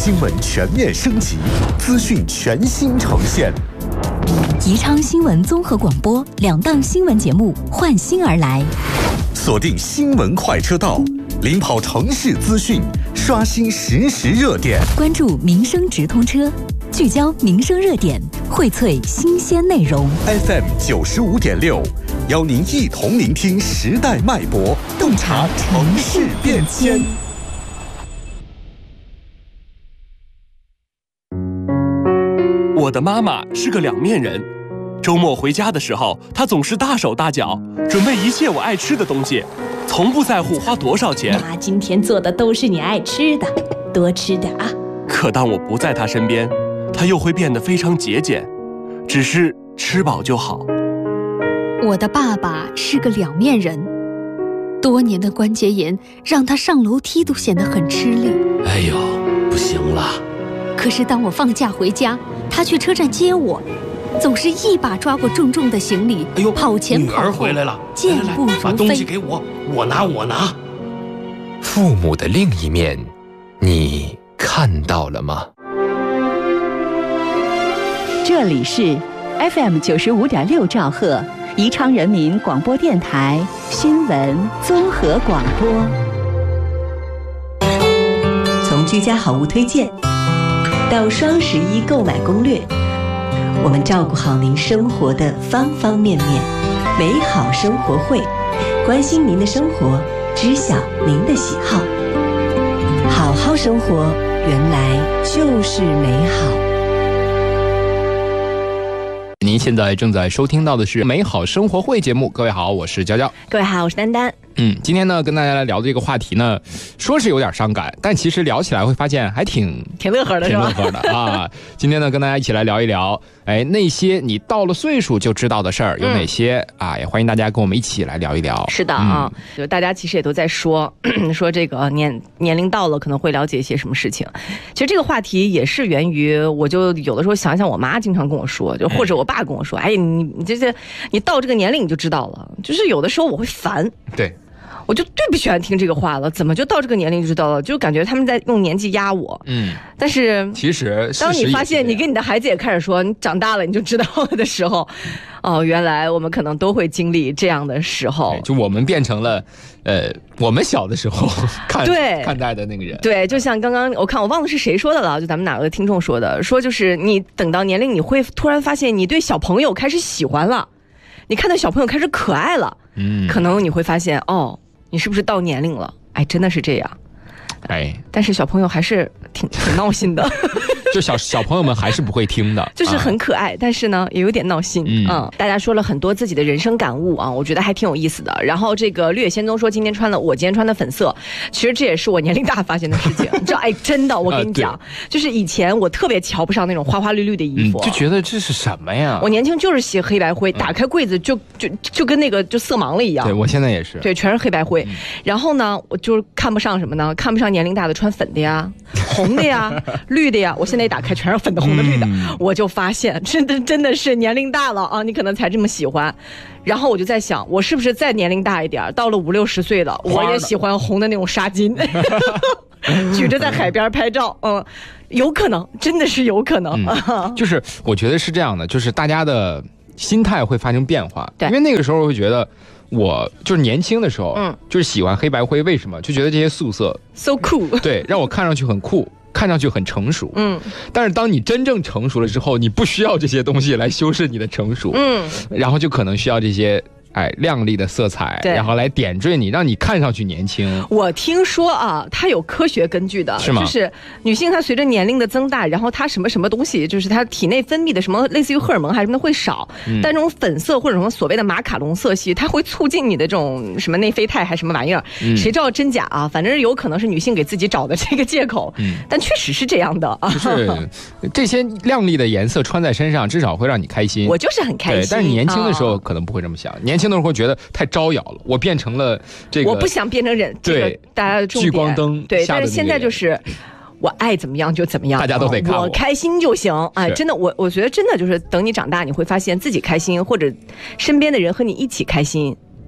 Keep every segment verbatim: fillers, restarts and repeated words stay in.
新闻全面升级，资讯全新呈现。 宜昌新闻综合广播两档新闻节目换新而来， 锁定新闻快车道，领跑城市资讯，刷新实时热点， 关注民生直通车，聚焦民生热点，荟萃新鲜内容。 F M 九十五点六，邀您一同聆听时代脉搏，洞察城市变迁。 我的妈妈是个两面人，周末回家的时候，她总是大手大脚，准备一切我爱吃的东西，从不在乎花多少钱。 妈今天做的都是你爱吃的，多吃点啊。 可当我不在她身边，她又会变得非常节俭，只是吃饱就好。 我的爸爸是个两面人，多年的关节炎让他上楼梯都显得很吃力。 哎呦，不行了。 可是当我放假回家，他去车站接我，总是一把抓过重重的行李， 哎呦， 跑前跑后， 女儿回来了， 健步如飞。 把东西给我，我拿我拿。 父母的另一面，你看到了吗？ 这里是 F M 九十五点六兆赫，宜昌人民广播电台新闻综合广播。 从居家好物推荐到双十一购买攻略，我们照顾好您生活的方方面面。美好生活会，关心您的生活，知晓您的喜好。好好生活，原来就是美好。 您现在正在收听到的是美好生活会节目。各位好，我是娇娇。 各位好，我是丹丹。 嗯，今天呢跟大家来聊的这个话题呢，说是有点伤感，但其实聊起来会发现还挺挺乐呵的， 挺乐呵的啊。今天呢跟大家一起来聊一聊，哎，那些你到了岁数就知道的事儿有哪些、嗯、啊？也欢迎大家跟我们一起来聊一聊。 是的啊，嗯、就大家其实也都在说说这个年年龄到了可能会了解一些什么事情。其实这个话题也是源于，我就有的时候想想，我妈经常跟我说，就或者我爸跟我说，哎，你你这这你到这个年龄你就知道了。就是有的时候我会烦。 对。 我就最不喜欢听这个话了，怎么就到这个年龄就知道了？就感觉他们在用年纪压我。嗯，但是其实当你发现你跟你的孩子也开始说你长大了你就知道了的时候，哦，原来我们可能都会经历这样的时候。 就我们变成了，呃，我们小的时候看对看待的那个人。 对，就像刚刚我看我忘了是谁说的了，就咱们哪个听众说的，说就是你等到年龄你会突然发现你对小朋友开始喜欢了，你看到小朋友开始可爱了，嗯，可能你会发现哦。你是不是到年龄了？哎，真的是这样。哎，但是小朋友还是挺挺闹心的。 就小小朋友们还是不会听的， 就是很可爱，啊、但是呢也有点闹心。嗯, 嗯，大家说了很多自己的人生感悟啊，我觉得还挺有意思的。然后这个绿野仙踪说今天穿了我今天穿的粉色，其实这也是我年龄大发现的事情。你知道，哎，真的，我跟你讲、呃，就是以前我特别瞧不上那种花花绿绿的衣服， 嗯、就觉得这是什么呀？ 我年轻就是写黑白灰，打开柜子就就就跟那个就色盲了一样。 对，我现在也是， 对，全是黑白灰。嗯、然后呢，我就看不上什么呢？看不上年龄大的穿粉的呀、红的呀、绿的呀。我现在一打开全是粉的、红的、绿的，嗯、我就发现真的真的是年龄大了啊，你可能才这么喜欢。然后我就在想，我是不是再年龄大一点，到了五六十岁了，我也喜欢红的那种纱巾，举着在海边拍照。嗯，有可能，真的是有可能。 嗯、就是我觉得是这样的，就是大家的心态会发生变化。对，因为那个时候会觉得。我就是年轻的时候，嗯，就是喜欢黑白灰，为什么？就觉得这些素色 so cool， 对，让我看上去很酷，看上去很成熟，嗯。但是当你真正成熟了之后，你不需要这些东西来修饰你的成熟，嗯，然后就可能需要这些。哎，亮丽的色彩，然后来点缀你，让你看上去年轻。 我听说啊，它有科学根据的， 是吗？ 就是女性她随着年龄的增大，然后她什么什么东西，就是她体内分泌的什么类似于荷尔蒙还是什么的会少，嗯、但这种粉色或者什么所谓的马卡龙色系，它会促进你的这种什么内啡肽还是什么玩意儿，嗯、谁知道真假啊？反正有可能是女性给自己找的这个借口，嗯、但确实是这样的啊。 就是这些亮丽的颜色穿在身上，至少会让你开心。 我就是很开心。 对，但是年轻的时候可能不会这么想，哦、年轻的时候会觉得太招摇了，我变成了这个， 我不想变成人，对、这个、大家的重点聚光灯， 对，但是现在就是我爱怎么样就怎么样， 大家都得看我， 我开心就行。哎，真的，我我觉得真的就是等你长大，你会发现自己开心，或者身边的人和你一起开心，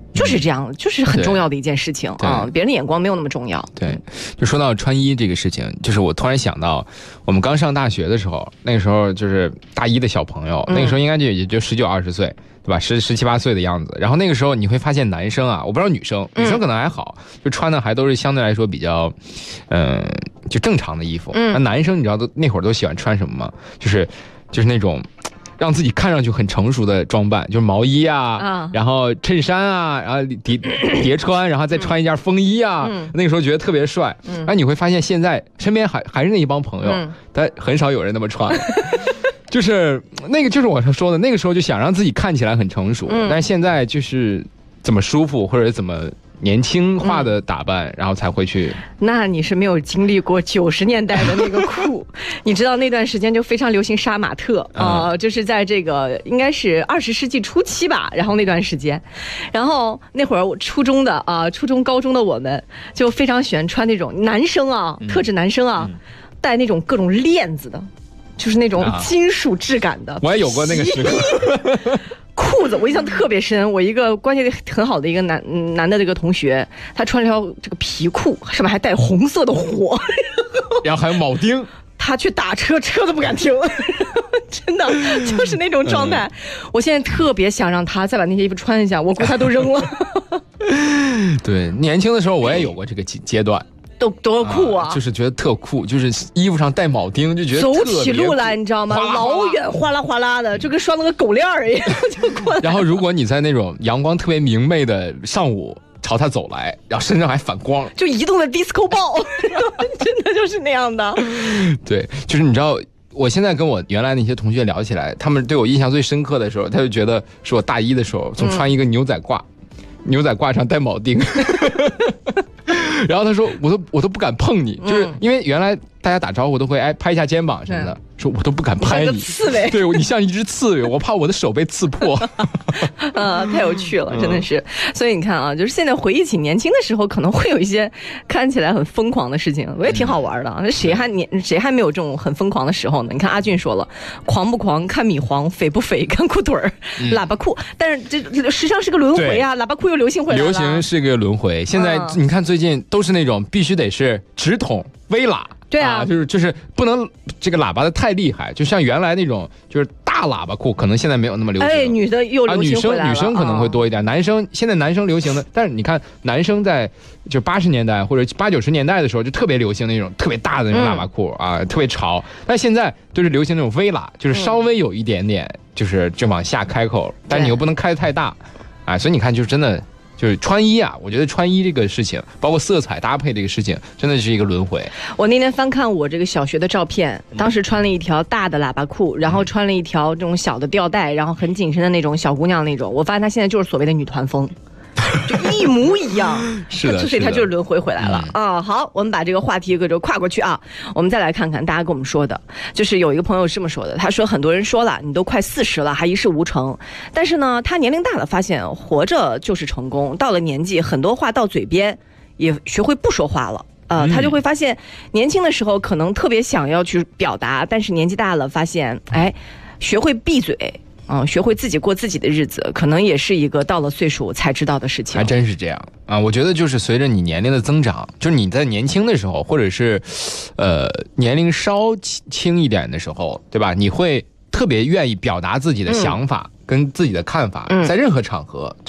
就是这样，就是很重要的一件事情啊、嗯！别人的眼光没有那么重要。 对，就说到穿衣这个事情，就是我突然想到，我们刚上大学的时候，那个时候就是大一的小朋友，嗯、那个时候应该就也就十九二十岁，对吧？十十七八岁的样子。然后那个时候你会发现，男生啊，我不知道女生，女生可能还好，嗯、就穿的还都是相对来说比较，嗯、呃，就正常的衣服。嗯，那男生你知道都那会儿都喜欢穿什么吗？就是就是那种。让自己看上去很成熟的装扮，就是毛衣啊，啊然后衬衫啊，然后叠叠穿，然后再穿一件风衣啊。嗯、那个时候觉得特别帅。嗯，那你会发现现在身边还还是那一帮朋友，嗯、但很少有人那么穿。就是那个，就是我说的，那个时候就想让自己看起来很成熟，嗯、但是现在就是怎么舒服或者怎么。年轻化的打扮、嗯、然后才会去。 那你是没有经历过九十年代的那个酷你知道那段时间就非常流行杀马特啊、呃，就是在这个应该是二十世纪初期吧，然后那段时间，然后那会儿我初中的啊、呃，初中高中的我们就非常喜欢穿那种男生啊，嗯、特指男生啊，嗯、带那种各种链子的，就是那种金属质感的。啊、 我也有过那个时候。 裤子我印象特别深，我一个关系很好的一个男男的这个同学，他穿了条这个皮裤，上面还带红色的火， 然后还有铆钉。 他去打车，车都不敢停，真的就是那种状态。嗯、我现在特别想让他再把那些衣服穿一下，我估计他都扔了。 对，年轻的时候我也有过这个阶段。 都多酷啊、 啊！就是觉得特酷，就是衣服上带铆钉，就觉得走起路来，你知道吗？ 哗啦哗啦老远哗啦哗啦的，就跟拴了个狗链儿一样就过来。 然后，如果你在那种阳光特别明媚的上午朝他走来，然后身上还反光， 就移动的 disco ball， 真的就是那样的。 对，就是你知道。我现在跟我原来那些同学聊起来，他们对我印象最深刻的时候，他就觉得是我大一的时候总穿一个牛仔褂，嗯、牛仔褂上带铆钉。然后他说我都我都不敢碰你，就是因为原来大家打招呼都会哎拍一下肩膀什么的，说我都不敢拍你， 刺猬， 对你像一只刺猬，我怕我的手被刺破。 啊，太有趣了，真的是。所以你看啊，就是现在回忆起年轻的时候，可能会有一些看起来很疯狂的事情，我也挺好玩的。那谁还年谁还没有这种很疯狂的时候呢？你看阿俊说了，狂不狂看米黄，肥不肥看裤腿儿，嗯、喇叭裤。但是这时尚是个轮回啊，喇叭裤又流行回来了。 流行是个轮回，现在、嗯、你看最近都是那种必须得是直筒微喇。 对啊， 啊就是就是不能这个喇叭的太厉害，就像原来那种就是大喇叭裤，可能现在没有那么流行。 哎，女的又流行回来了、 啊、女生女生可能会多一点，哦、男生现在男生流行的，但是你看男生在就八十年代或者八九十年代的时候就特别流行那种特别大的那种喇叭裤、嗯、啊，特别潮。但现在就是流行那种微喇，就是稍微有一点点，就是就往下开口，嗯、但你又不能开得太大，啊，所以你看就是真的。就是穿衣啊，我觉得穿衣这个事情，包括色彩搭配这个事情，真的是一个轮回。 我那天翻看我这个小学的照片，当时穿了一条大的喇叭裤，然后穿了一条这种小的吊带，然后很紧身的那种小姑娘那种。我发现她现在就是所谓的女团风。就一模一样， 是的， 所以它就是轮回回来了、嗯、啊。好，我们把这个话题就跨过去啊，我们再来看看大家跟我们说的，就是有一个朋友是这么说的，他说很多人说了，你都快四十了还一事无成，但是呢，他年龄大了，发现活着就是成功，到了年纪，很多话到嘴边也学会不说话了。呃，他就会发现，年轻的时候可能特别想要去表达，但是年纪大了，发现，哎，学会闭嘴。嗯，学会自己过自己的日子，可能也是一个到了岁数才知道的事情。 还真是这样啊！我觉得就是随着你年龄的增长，就是你在年轻的时候，或者是，呃，年龄稍轻一点的时候，对吧？你会特别愿意表达自己的想法、嗯、跟自己的看法，在任何场合。